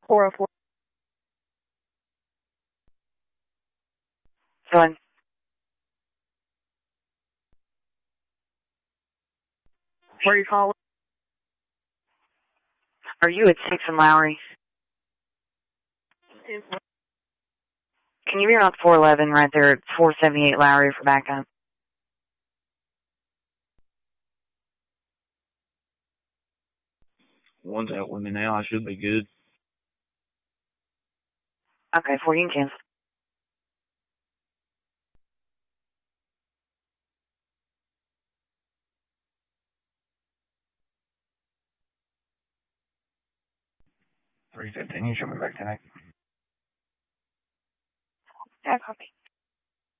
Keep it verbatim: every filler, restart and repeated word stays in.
four oh four. Son. Where are you calling? Are you at six and Lowry? Can you be around four eleven right there at four seventy-eight Lowry for backup? One's out with me now. I should be good. Okay, four, you can cancel. three fifteen, you should be back tonight. Yeah, copy.